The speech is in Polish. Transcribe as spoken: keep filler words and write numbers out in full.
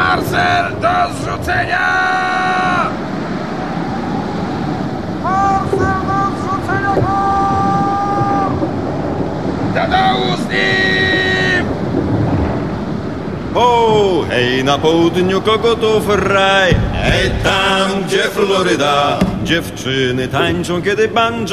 Marcel do zrzucenia! Marcel do zrzucenia go! Do dołu z nim! O, hej, na południu kogotów raj, hej, tam, gdzie Floryda, dziewczyny tańczą, kiedy banjo